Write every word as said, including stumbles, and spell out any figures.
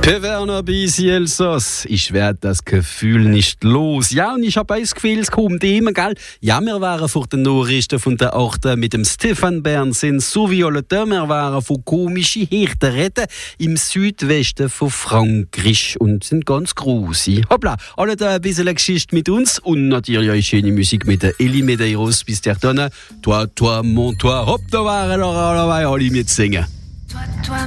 Der Werner Bisi Elsass, ich werde das Gefühl nicht los. Ja, und ich habe das Gefühl, es kommt immer, gell? Ja, wir waren vor den Nachrichten von der Achte mit dem Stefan Bernsin, so wie alle wir waren von komischen Hirten reden im Südwesten von Frankreich und sind ganz grusig. Hoppla, alle da ein bisschen Geschichte mit uns und natürlich auch schöne Musik mit der Elie Medeiros bis der Tonne. Toi, toi, mon toi, hopp, da waren alle alle mit singen. Toi, toi,